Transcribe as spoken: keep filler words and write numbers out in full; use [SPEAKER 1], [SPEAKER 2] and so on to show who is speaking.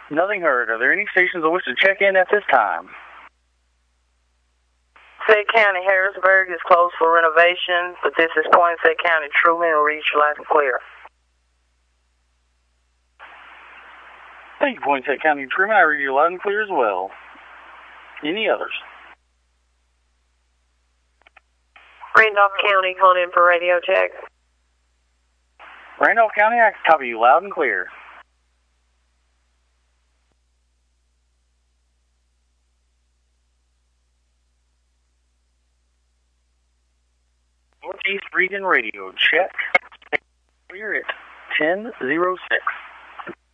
[SPEAKER 1] Nothing heard. Are there any stations that wish to check in at this time?
[SPEAKER 2] Fayette County, Harrisburg is closed for renovation, but this is Poinsett County, Truman, and reach loud and clear.
[SPEAKER 1] Thank you, Poinsett County, Truman. I read you loud and clear as well. Any others?
[SPEAKER 2] Randolph County, calling in for radio check.
[SPEAKER 1] Randolph County, I can copy you loud and clear. Northeast Region Radio, check. Clear at ten oh six.